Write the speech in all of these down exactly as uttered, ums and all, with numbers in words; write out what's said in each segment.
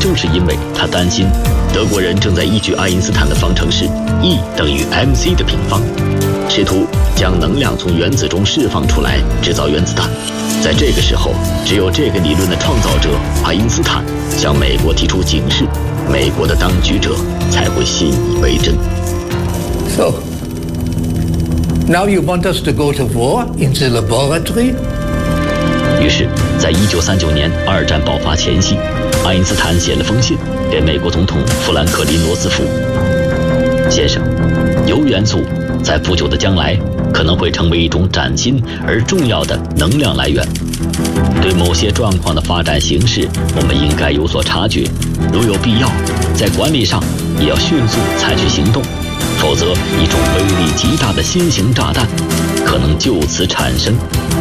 正是因为他担心德国人正在依据爱因斯坦的方程式 E 等于 mc 的平方，试图将能量从原子中释放出来，制造原子弹。在这个时候，只有这个理论的创造者爱因斯坦向美国提出警示，美国的当局者才会信以为真。 So, now you want us to go to war in the laboratory? 于是，在一九三九年二战爆发前夕，爱因斯坦写了封信给美国总统富兰克林·罗斯福。先生，铀元素在不久的将来可能会成为一种崭新而重要的能量来源。对某些状况的发展形势，我们应该有所察觉，如有必要，在管理上也要迅速采取行动，否则一种威力极大的新型炸弹可能就此产生。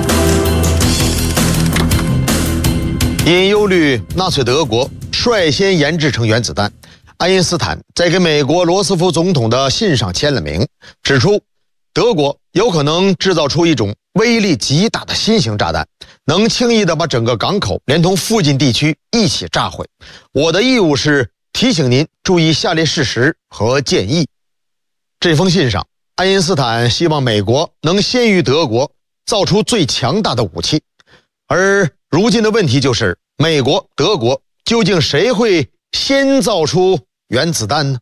因忧虑纳粹德国率先研制成原子弹，爱因斯坦在给美国罗斯福总统的信上签了名，指出德国有可能制造出一种威力极大的新型炸弹，能轻易地把整个港口连同附近地区一起炸毁。我的义务是提醒您注意下列事实和建议。这封信上，爱因斯坦希望美国能先于德国造出最强大的武器，而如今的问题就是，美国、德国究竟谁会先造出原子弹呢？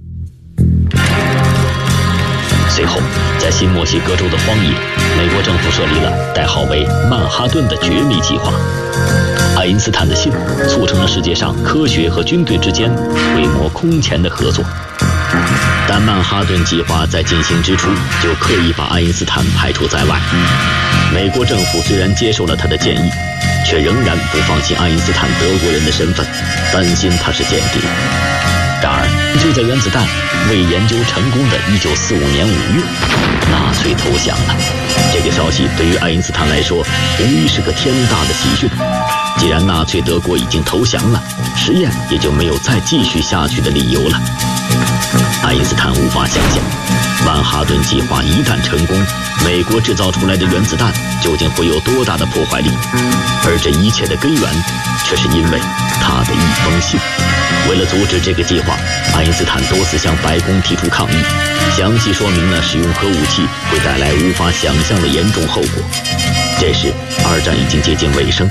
随后，在新墨西哥州的荒野，美国政府设立了代号为曼哈顿的绝密计划。爱因斯坦的信促成了世界上科学和军队之间规模空前的合作。但曼哈顿计划在进行之初就刻意把爱因斯坦排除在外。美国政府虽然接受了他的建议，却仍然不放心爱因斯坦德国人的身份，担心他是间谍。然而，就在原子弹未研究成功的一九四五年五月，纳粹投降了。这个消息对于爱因斯坦来说，无疑是个天大的喜讯。既然纳粹德国已经投降了，实验也就没有再继续下去的理由了。爱因斯坦无法想象，曼哈顿计划一旦成功，美国制造出来的原子弹究竟会有多大的破坏力。而这一切的根源，却是因为他的一封信。为了阻止这个计划，爱因斯坦多次向白宫提出抗议，详细说明了使用核武器会带来无法想象的严重后果。这时，二战已经接近尾声，